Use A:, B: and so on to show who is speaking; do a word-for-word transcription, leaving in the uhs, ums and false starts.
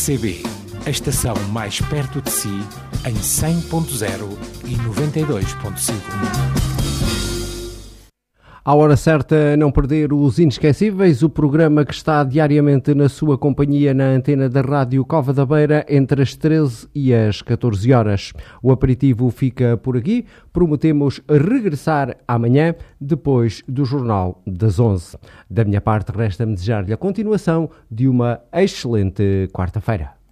A: C B, a estação mais perto de si, em cem ponto zero e noventa e dois ponto cinco.
B: À hora certa, não perder os Inesquecíveis, o programa que está diariamente na sua companhia na antena da Rádio Cova da Beira entre as treze e as catorze horas. O aperitivo fica por aqui. Prometemos regressar amanhã, depois do Jornal das onze. Da minha parte, resta-me desejar-lhe a continuação de uma excelente quarta-feira.